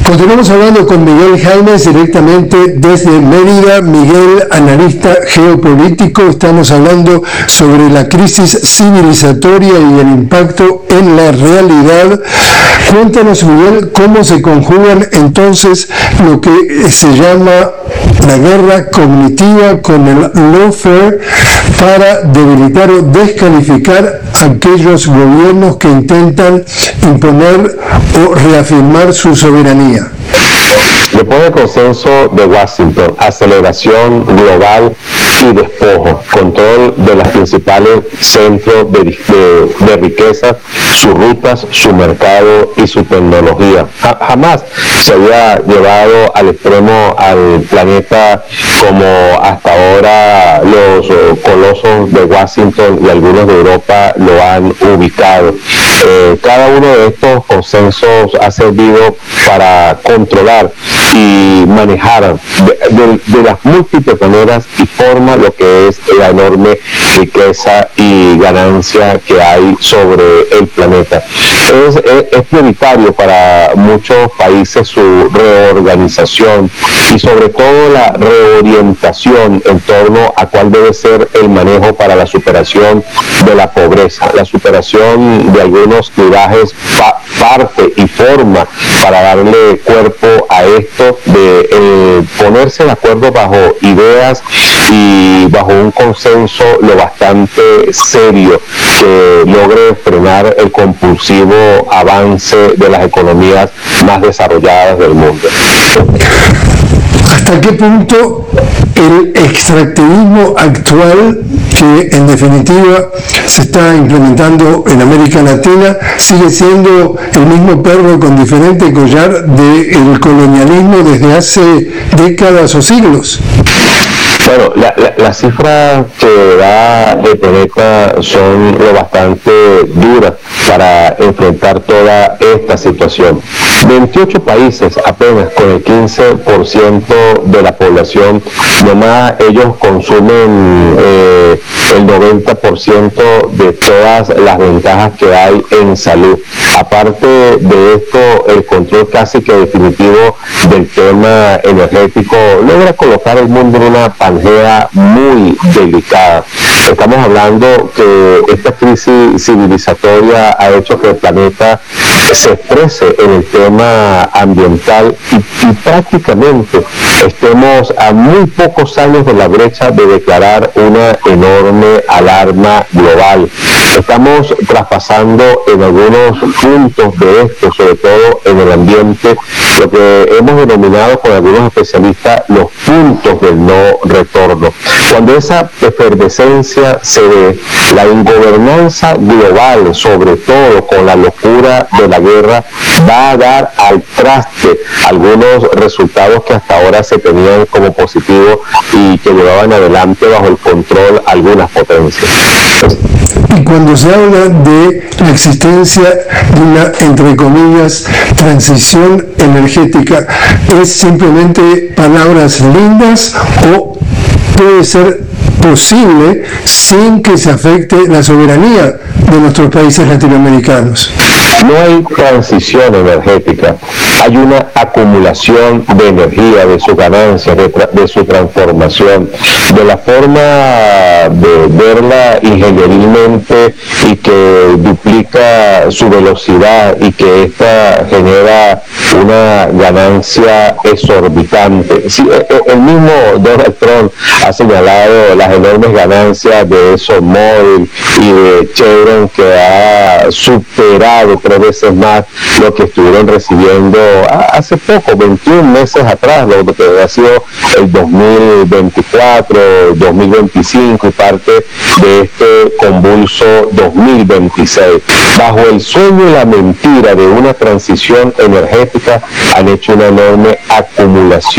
Continuamos hablando con Miguel Jaimes directamente desde Mérida. Miguel, analista geopolítico, estamos hablando sobre la crisis civilizatoria y el impacto en la realidad. Cuéntanos, Miguel, cómo se conjugan entonces lo que se llama la guerra cognitiva con el lawfare para debilitar o descalificar a aquellos gobiernos que intentan imponer o reafirmar su soberanía. Después del consenso de Washington, aceleración global y despojo, control de los principales centros de riqueza, sus rutas, su mercado y su tecnología. Jamás se había llevado al extremo al planeta como hasta ahora los colosos de Washington y algunos de Europa lo han ubicado. Cada uno de estos consensos ha servido para controlar y manejar de las múltiples maneras y formas lo que es la enorme riqueza y ganancia que hay sobre el planeta. Es prioritario para muchos países su reorganización y sobre todo la reorientación en torno a cuál debe ser el manejo para la superación de la pobreza, la superación de algunos clivajes, parte y forma para darle cuerpo a esto de ponerse de acuerdo bajo ideas y bajo un consenso lo bastante serio que logre frenar el compulsivo avance de las economías más desarrolladas del mundo. ¿Hasta qué punto el extractivismo actual, que en definitiva se está implementando en América Latina, sigue siendo el mismo perro con diferente collar del colonialismo desde hace décadas o siglos? Bueno, las cifras que da el planeta son lo bastante duras para enfrentar toda esta situación. 28 países apenas con el 15% de la población, nomás ellos consumen el 90% de todas las ventajas que hay en salud. Aparte de esto, el control casi que definitivo del tema energético logra colocar el mundo en una pangea muy delicada. Estamos hablando que esta crisis civilizatoria ha hecho que el planeta se exprese en el tema ambiental y prácticamente estemos a muy pocos años de la brecha de declarar una enorme alarma global. Estamos traspasando en algunos puntos de esto, sobre todo en el ambiente, lo que hemos denominado con algunos especialistas los puntos del no retorno. Cuando esa efervescencia se ve, la ingobernanza global, sobre todo con la locura de la guerra, va a dar al traste algunos resultados que hasta ahora se tenían como positivos y que llevaban adelante bajo el control algunas potencias. Y cuando se habla de la existencia de una, entre comillas, transición energética, ¿es simplemente palabras lindas o puede ser posible sin que se afecte la soberanía de nuestros países latinoamericanos? No hay transición energética, hay una acumulación de energía, de sus ganancias, de su transformación, de la forma de verla ingenierilmente y que duplica su velocidad y que esta genera una ganancia exorbitante. Sí, el mismo Donald Trump ha señalado las enormes ganancias de ExxonMobil y de Chevron, que ha superado 3 veces más lo que estuvieron recibiendo hace poco, 21 meses atrás, lo que ha sido el 2024, 2025 y parte de este convulso 2026. Bajo el sueño y la mentira de una transición energética han hecho una enorme acumulación